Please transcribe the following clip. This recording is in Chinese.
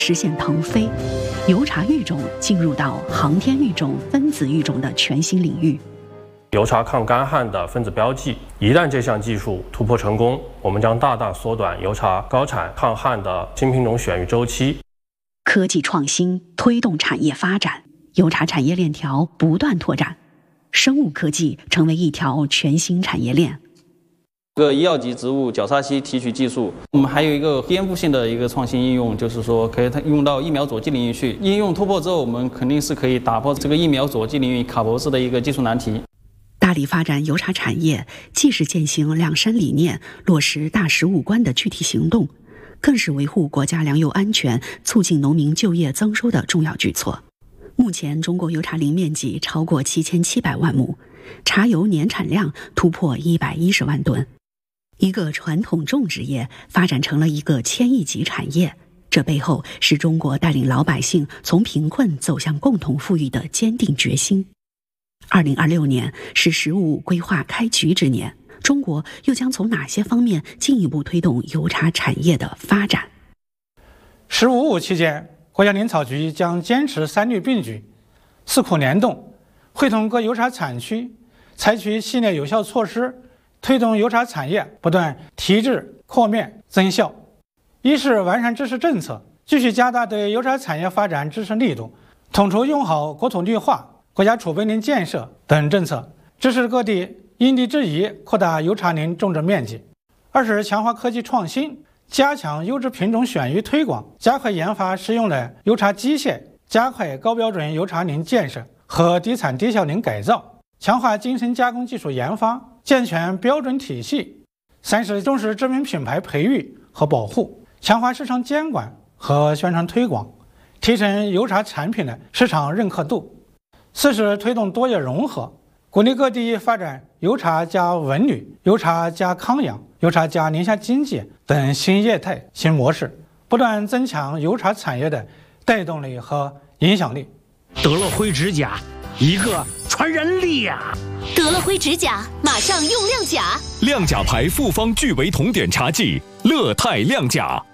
实现腾飞，油茶育种进入到航天育种、分子育种的全新领域。 油茶抗干旱的分子标记，一旦这项技术突破成功，我们将大大缩短油茶高产抗旱的新品种选育周期。 科技创新推动产业发展，油茶产业链条不断拓展，生物科技成为一条全新产业链。 医药级植物角鲨烯提取技术，我们还有一个颠覆性的一个创新应用，就是说可以用到疫苗佐剂领域去。应用突破之后，我们肯定是可以打破这个疫苗佐剂领域卡脖子的一个技术难题。 大力发展油茶产业，既是践行两山理念、落实大15关的具体行动，更是维护国家粮油安全、促进农民就业增收的重要举措。目前，中国油茶林面积超过7700万亩，茶油年产量突破110万吨。一个传统种植业发展成了一个1000亿级产业，这背后是中国带领老百姓从贫困走向共同富裕的坚定决心。2026年是“15+5”规划开局之年，中国又将从哪些方面进一步推动油茶产业的发展 ？“15+5”期间，国家林草局将坚持3律并举、4苦联动，会同各油茶产区，采取系列有效措施，推动油茶产业不断提质扩面增效。一是完善支持政策，继续加大对油茶产业发展支持力度，统筹用好国土绿化、国家储备林建设等政策，支持各地因地制宜扩大油茶林种植面积。二是强化科技创新，加强优质品种选育推广，加快研发适用的油茶机械，加快高标准油茶林建设和低产低效林改造，强化精深加工技术研发，健全标准体系。三是重视知名品牌培育和保护，强化市场监管和宣传推广，提升油茶产品的市场认可度。四是推动多业融合，鼓励各地发展油茶加文旅、油茶加康养、油茶加宁夏经济等新业态新模式，不断增强油茶产业的带动力和影响力。 德乐辉指甲，一个传染力啊！ 德乐辉指甲，马上用亮甲。 亮甲牌复方聚维酮碘茶剂，乐泰亮甲。